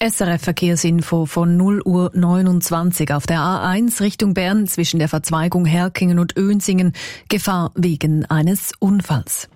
SRF Verkehrsinfo von 0:29 Uhr auf der A1 Richtung Bern zwischen der Verzweigung Herkingen und Oensingen. Gefahr wegen eines Unfalls.